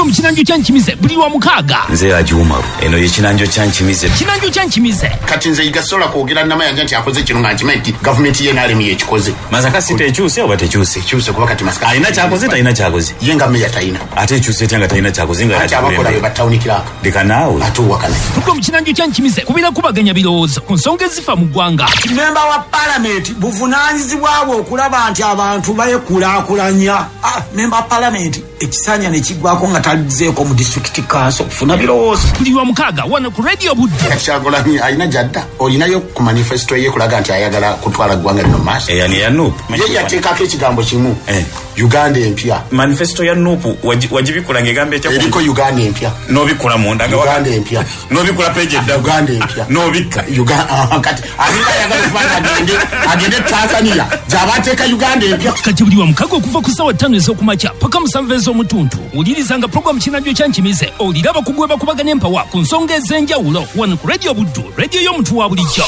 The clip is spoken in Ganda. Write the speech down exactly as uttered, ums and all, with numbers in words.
Kuko mchinanjo chanchimize buli wa mukaga. Nze ajuma eno ye chinanjo chanchimize. Chinanjo chanchimize. Kati nze igasola kwogera nama yanje nti akoze kino ng'akimanyi government ye nali miye kikoze. Masaka site ekyuse oba tekyuse. Kyuse kuba kati masaka. Alina kyakoze talina kyakoze. Yenga meya talina. Ate ekyuse tyanga talina kyakoze nga ati abakola be batawuni kiraka. Deka nawe. Atu wakana. Kuko mchinanjo chanchimize kubira kubaganya birowoozo ku nsonga ezifa mu ggwanga. Memba wa parliament buvunanyizibwa bwo okulaba nti abantu bayekulaakulanya. Ah, memba parliament ekisanya ne kigwako nga talizeeko mu district council kufuna birowoozo. Buli wa mukaga wano ku radio Buddu. Kyagulanyi alina jadda. Olinayo ku manifesto ye kulaga nti ayagala kutwala ggwanga lino maaso. Eh, yani ya Nuupu. Ye yateekako ekigambo kimu. Eh. Uganda empya. Manifesto ya Nuupu wajibikula ngegambe ekya. Eriko Uganda empya. Nobikula munda nga Uganda empya. Nobikula page edda Uganda empya. Nobika Uganda kati alina yagala kufanya agende agende Tanzania. Jabateeka Uganda empya. Kati buli wa mukaga okuva ku ssaawa ttaano ez'okumakya paka musanvu ez'omutuntu. Ulirizanga program Chinanjo Chanchimize oliraba kugweba kubaganya empawa ku nsonga ez'enjawulo wano ku radio Buddu, radio y'omuntu wa bulijjo.